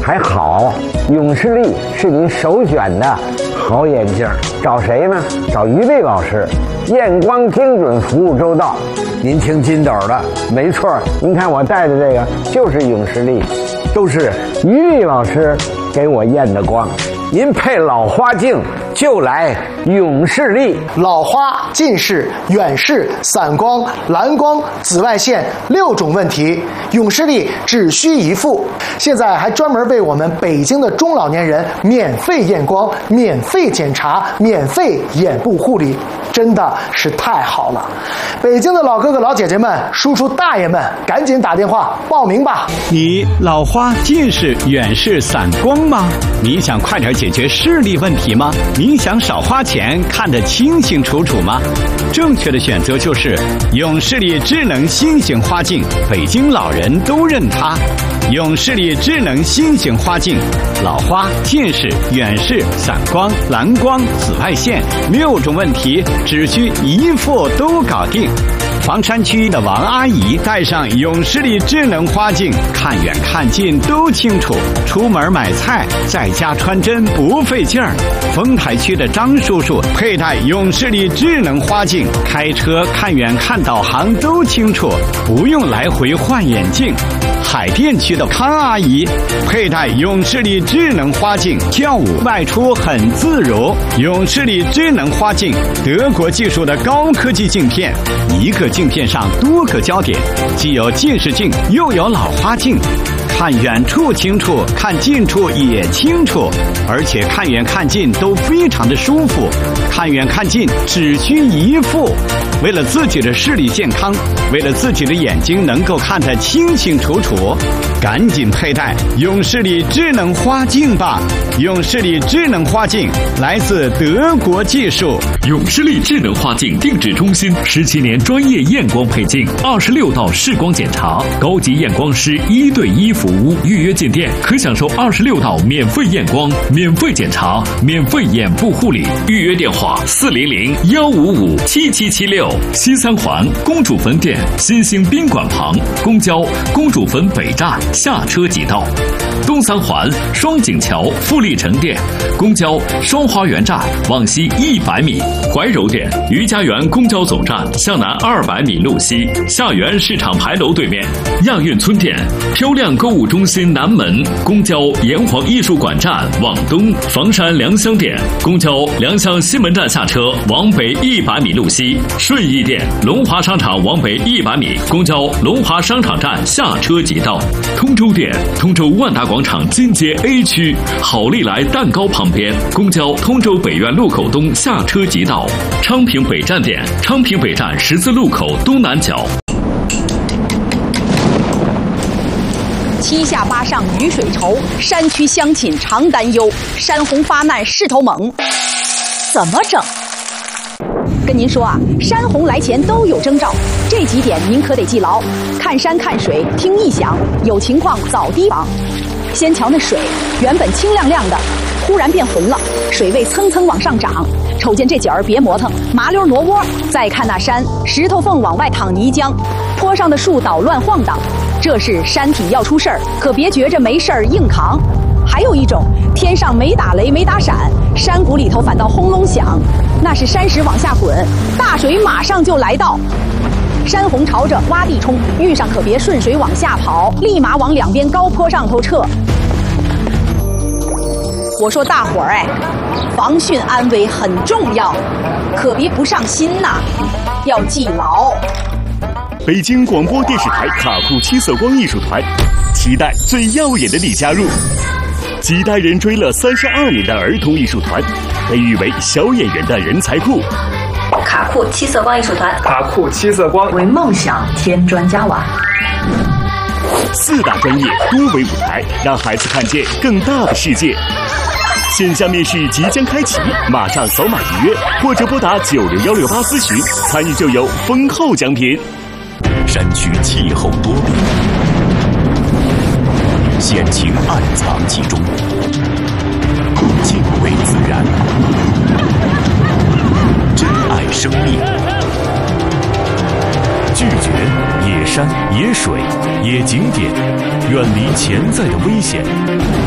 还好，永视力是您首选的好眼镜。找谁呢？找于丽老师，验光精准，服务周到。您听金斗的，没错，您看我戴的这个就是永视力，都是于丽老师给我验的光。您配老花镜就来永视力。 老花、近视、远视、散光、蓝光、紫外线6种问题，永视力只需一副。现在还专门为我们北京的中老年人免费验光、免费检查、免费眼部护理，真的是太好了！北京的老哥哥老姐姐们、叔叔大爷们，赶紧打电话报名吧！ 你老花、近视、远视、散光吗？你想快点解决视力问题吗？你想少花钱看得清清楚楚吗？正确的选择就是永视力智能新型花镜，北京老人都认它。永视力智能新型花镜，老花、近视、远视、散光、蓝光、紫外线6种问题只需一副都搞定。房山区的王阿姨戴上永视力智能花镜，看远看近都清楚，出门买菜在家穿针不费劲儿。丰台区的张叔叔佩戴永视力智能花镜，开车看远看导航都清楚，不用来回换眼镜。海淀区的康阿姨佩戴永视力智能花镜，跳舞外出很自如。永视力智能花镜，德国技术的高科技镜片，一个镜片上多个焦点，既有近视镜又有老花镜，看远处清楚，看近处也清楚，而且看远看近都非常的舒服。看远看近只需一副。为了自己的视力健康，为了自己的眼睛能够看得清清楚楚，赶紧佩戴永视力智能花镜吧！永视力智能花镜来自德国技术。 永视力智能花镜定制中心17年专业验光配镜，26道视光检查，高级验光师1对1服务。预约进店可享受26道免费验光、免费检查、免费眼部护理。预约电话400-155-7776。西三环公主坟店新兴宾馆旁，公交公主坟北站下车即到。东三环双井桥富力城店，公交双花园站往西100米。怀柔店余家园公交总站向南200米路西，下园市场牌楼对面。亚运村店漂亮购物中心南门，公交炎黄艺术馆站往东。房山良乡店公交良乡西门站下车往北100米路西。顺义店龙华商场往北100米，公交龙华商场站下车即到。通州店通州万达广场金街 A 区好利来蛋糕旁边，公交通州北苑路口东下车即到。昌平北站店昌平北站十字路口东南角。 七下八上雨水稠，山区乡亲常担忧，山洪发难势头猛，怎么整？跟您说啊，山洪来前都有征兆，这几点您可得记牢：看山看水听异响，有情况早提防。先瞧那水，原本清亮亮的，忽然变浑了，水位蹭蹭往上涨，瞅见这景儿别磨蹭，麻溜挪窝。再看那山，石头缝往外淌泥浆，坡上的树捣乱晃荡，这是山体要出事儿，可别觉着没事儿硬扛。还有一种，天上没打雷没打闪，山谷里头反倒轰隆响，那是山石往下滚，大水马上就来到。山洪朝着洼地冲，遇上可别顺水往下跑，立马往两边高坡上头撤。我说大伙儿防汛安危很重要，可别不上心呐，要记牢。 北京广播电视台卡库七色光艺术团，期待最耀眼的你加入。几代人追了32年的儿童艺术团，被誉为小演员的人才库。 卡库七色光艺术团， 卡库七色光为梦想添砖加瓦。 4大专业多维舞台，让孩子看见更大的世界。线下面试即将开启，马上扫码预约，或者拨打90168咨询，参与就有丰厚奖品。 山区气候多变，险情暗藏其中，敬畏自然，珍爱生命，拒绝野山、野水、野景点，远离潜在的危险。